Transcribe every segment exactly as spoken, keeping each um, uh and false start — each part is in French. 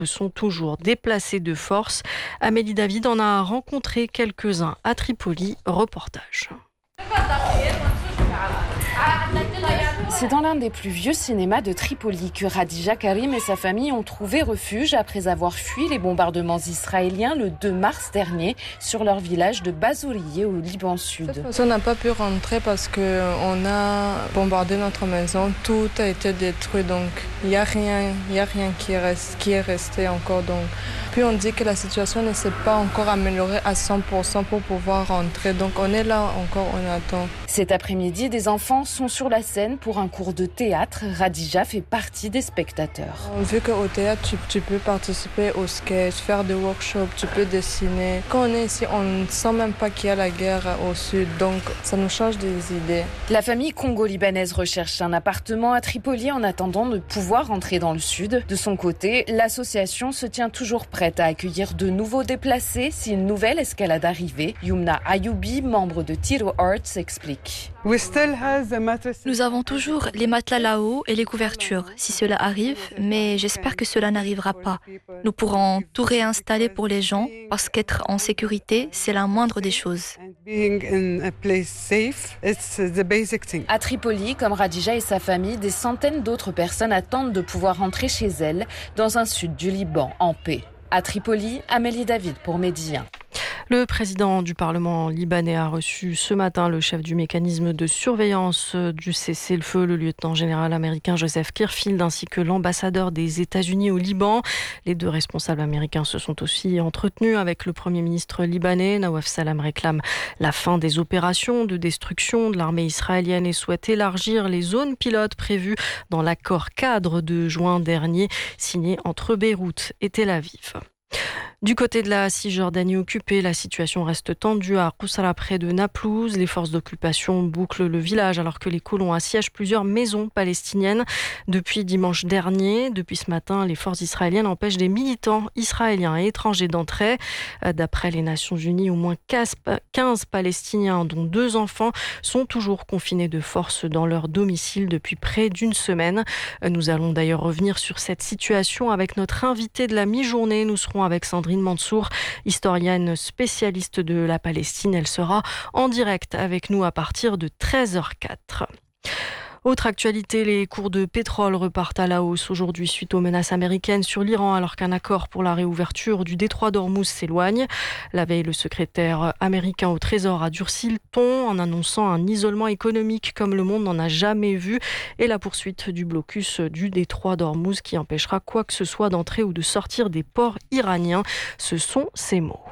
sont toujours déplacés de force. Amélie David en a rencontré quelques-uns à Tripoli. Reportage. C'est dans l'un des plus vieux cinémas de Tripoli que Radija Karim et sa famille ont trouvé refuge après avoir fui les bombardements israéliens le deux mars dernier sur leur village de Bazourieh au Liban Sud. On n'a pas pu rentrer parce qu'on a bombardé notre maison, tout a été détruit, donc il n'y a rien, il y a rien qui, reste, qui est resté encore. Donc. Puis on dit que la situation ne s'est pas encore améliorée à cent pour cent pour pouvoir rentrer, donc on est là encore, on attend. Cet après-midi, des enfants sont sur la scène pour un cours de théâtre. Radija fait partie des spectateurs. Vu qu'au théâtre, tu, tu peux participer au sketch, faire des workshops, tu peux dessiner. Quand on est ici, on ne sent même pas qu'il y a la guerre au sud, donc ça nous change des idées. La famille congo-libanaise recherche un appartement à Tripoli en attendant de pouvoir rentrer dans le sud. De son côté, l'association se tient toujours prête à accueillir de nouveaux déplacés si une nouvelle escalade arrivait. Yumna Ayoubi, membre de Tiro Arts, explique. Nous avons toujours les matelas là-haut et les couvertures, si cela arrive, mais j'espère que cela n'arrivera pas. Nous pourrons tout réinstaller pour les gens, parce qu'être en sécurité, c'est la moindre des choses. À Tripoli, comme Radija et sa famille, des centaines d'autres personnes attendent de pouvoir rentrer chez elles, dans un sud du Liban, en paix. À Tripoli, Amélie David pour Média. Le président du Parlement libanais a reçu ce matin le chef du mécanisme de surveillance du cessez-le-feu, le lieutenant-général américain Joseph Kirfield, ainsi que l'ambassadeur des États-Unis au Liban. Les deux responsables américains se sont aussi entretenus avec le premier ministre libanais. Nawaf Salam réclame la fin des opérations de destruction de l'armée israélienne et souhaite élargir les zones pilotes prévues dans l'accord cadre de juin dernier, signé entre Beyrouth et Tel Aviv. Du côté de la Cisjordanie occupée, la situation reste tendue à Roussala près de Naplouse. Les forces d'occupation bouclent le village alors que les colons assiègent plusieurs maisons palestiniennes depuis dimanche dernier. Depuis ce matin, les forces israéliennes empêchent des militants israéliens et étrangers d'entrer. D'après les Nations Unies, au moins quinze Palestiniens, dont deux enfants, sont toujours confinés de force dans leur domicile depuis près d'une semaine. Nous allons d'ailleurs revenir sur cette situation avec notre invité de la mi-journée. Nous serons avec Sandrine Mansour, historienne spécialiste de la Palestine. Elle sera en direct avec nous à partir de treize heures quatre. Autre actualité, les cours de pétrole repartent à la hausse aujourd'hui suite aux menaces américaines sur l'Iran alors qu'un accord pour la réouverture du détroit d'Ormuz s'éloigne. La veille, le secrétaire américain au Trésor a durci le ton en annonçant un isolement économique comme le monde n'en a jamais vu et la poursuite du blocus du détroit d'Ormuz qui empêchera quoi que ce soit d'entrer ou de sortir des ports iraniens. Ce sont ses mots.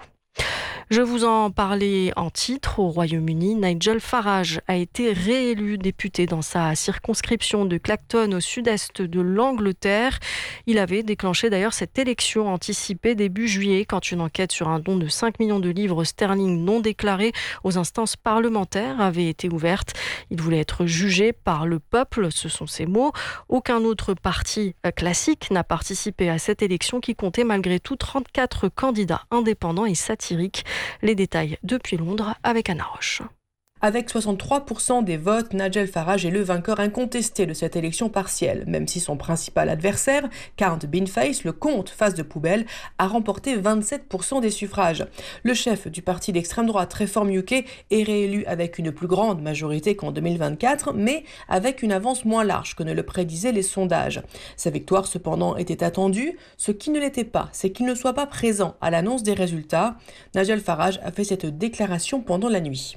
Je vous en parlais en titre. Au Royaume-Uni, Nigel Farage a été réélu député dans sa circonscription de Clacton au sud-est de l'Angleterre. Il avait déclenché d'ailleurs cette élection anticipée début juillet quand une enquête sur un don de cinq millions de livres sterling non déclarés aux instances parlementaires avait été ouverte. Il voulait être jugé par le peuple, ce sont ses mots. Aucun autre parti classique n'a participé à cette élection qui comptait malgré tout trente-quatre candidats indépendants et satiriques. Les détails depuis Londres avec Anna Roche. Avec soixante-trois pour cent des votes, Nigel Farage est le vainqueur incontesté de cette élection partielle, même si son principal adversaire, Count Beanface, le comte face de poubelle, a remporté vingt-sept pour cent des suffrages. Le chef du parti d'extrême droite Reform U K est réélu avec une plus grande majorité qu'en deux mille vingt-quatre, mais avec une avance moins large que ne le prédisaient les sondages. Sa victoire cependant était attendue. Ce qui ne l'était pas, c'est qu'il ne soit pas présent à l'annonce des résultats. Nigel Farage a fait cette déclaration pendant la nuit.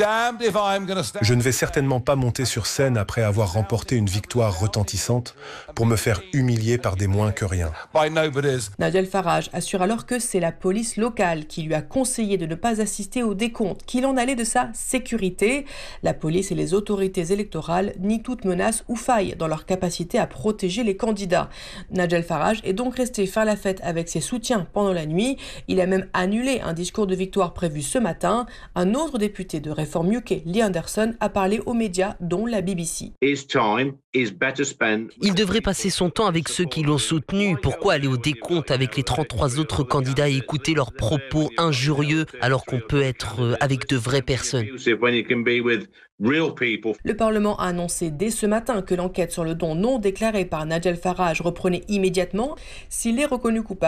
Je ne vais certainement pas monter sur scène après avoir remporté une victoire retentissante pour me faire humilier par des moins que rien. Nigel Farage assure alors que c'est la police locale qui lui a conseillé de ne pas assister au décompte, qu'il en allait de sa sécurité. La police et les autorités électorales nient toute menace ou faille dans leur capacité à protéger les candidats. Nigel Farage est donc resté faire la fête avec ses soutiens pendant la nuit. Il a même annulé un discours de victoire prévu ce matin. Un autre député de Reform U K, Lee Anderson, a parlé aux médias, dont la B B C. Il devrait passer son temps avec ceux qui l'ont soutenu. Pourquoi aller au décompte avec les trente-trois autres candidats et écouter leurs propos injurieux alors qu'on peut être avec de vraies personnes? Le Parlement a annoncé dès ce matin que l'enquête sur le don non déclaré par Nigel Farage reprenait immédiatement. S'il est reconnu coupable,